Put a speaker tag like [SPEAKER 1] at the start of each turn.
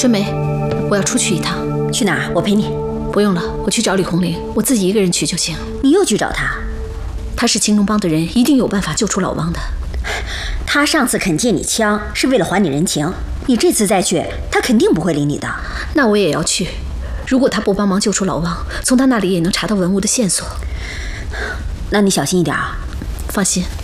[SPEAKER 1] 春梅，我要出去一趟。
[SPEAKER 2] 去哪儿？我陪你。
[SPEAKER 1] 不用了，我去找李红玲，我自己一个人去就行。
[SPEAKER 2] 你又去找他？
[SPEAKER 1] 他是青龙帮的人，一定有办法救出老汪的。
[SPEAKER 2] 他上次肯借你枪，是为了还你人情。你这次再去，他肯定不会理你的。
[SPEAKER 1] 那我也要去。如果他不帮忙救出老汪，从他那里也能查到文物的线索。
[SPEAKER 2] 那你小心一点啊。
[SPEAKER 1] 放心。